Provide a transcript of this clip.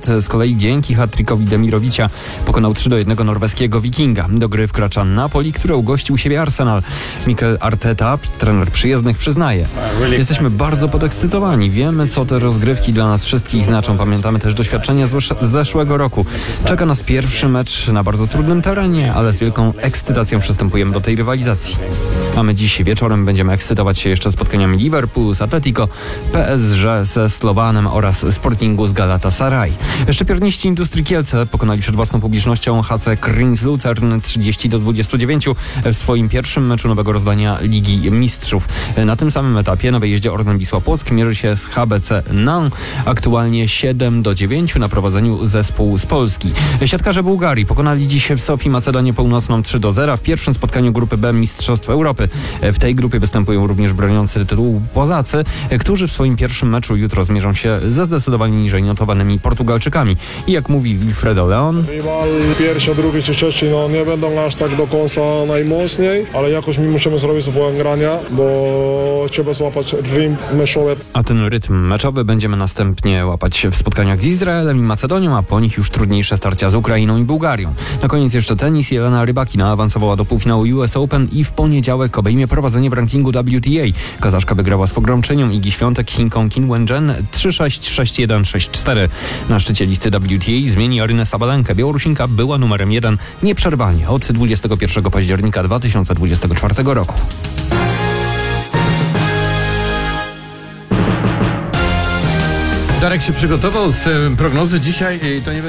Belgrad z kolei dzięki hat-trickowi Demirovicia pokonał 3-1 norweskiego Wikinga. Do gry wkracza Napoli, który ugościł siebie Arsenal. Mikel Arteta, trener przyjezdnych, przyznaje: jesteśmy bardzo podekscytowani. Wiemy, co te rozgrywki dla nas wszystkich znaczą. Pamiętamy też doświadczenia z zeszłego roku. Czeka nas pierwszy mecz na bardzo trudnym terenie, ale z wielką ekscytacją przystępujemy do tej rywalizacji. Mamy dziś wieczorem, będziemy ekscytować się jeszcze spotkaniami Liverpoolu z Atletico, PSG ze Slowanem oraz Sportingu z Galatasaray. Szczypiorniści Industrii Kielce pokonali przed własną publicznością HC Kryns Lucern 30-29 w swoim pierwszym meczu nowego rozdania Ligi Mistrzów. Na tym samym etapie na wyjeździe Orlen Wisła Płock mierzy się z HBC Nan, aktualnie 7-9 na prowadzeniu zespół z Polski. Siatkarze Bułgarii pokonali dziś w Sofii Macedonię Północną 3-0 w pierwszym spotkaniu grupy B Mistrzostw Europy. W tej grupie występują również broniący tytułu Polacy, którzy w swoim pierwszym meczu jutro zmierzą się ze zdecydowanie niżej notowanymi Portugalczykami. I jak mówi Wilfredo Leon, rywal pierwszy, drugi czy trzeci nie będą aż tak do końca najmocniej, ale jakoś my musimy zrobić swoje grania, bo trzeba złapać rytm meczowy. A ten rytm meczowy będziemy następnie łapać w spotkaniach z Izraelem i Macedonią, a po nich już trudniejsze starcia z Ukrainą i Bułgarią. Na koniec jeszcze tenis. Jelena Rybakina awansowała do półfinału US Open i w poniedziałek obejmie prowadzenie w rankingu WTA. Kazaszka wygrała z pogromczynią Igi Świątek Chinką Qin Wenchen 3-6, 6-1, 6-4. Na szczycie listy WTA zmieni Arynę Sabalenkę. Białorusinka była numerem 1 nieprzerwanie od 21 października 2024 roku. Darek się przygotował z prognozy dzisiaj, to nie